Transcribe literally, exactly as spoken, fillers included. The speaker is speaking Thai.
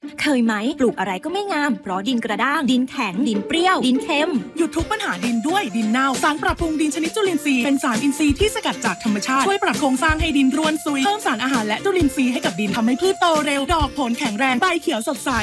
เคยไหมปลูกอะไรก็ไม่งามเพราะดินกระด้างดินแข็งดินเปรี้ยวดินเค็มหยุดทุกปัญหาดินด้วยดินเน่าสารปรับปรุงดินชนิดจุลินทรีย์เป็นสารอินทรีย์ที่สกัดจากธรรมชาติช่วยปรับโครงสร้างให้ดินร่วนซุยเพิ่มสารอาหารและจุลินทรีย์ให้กับดินทำให้พืชโตเร็วดอกผลแข็งแรงใบเขียวสดใส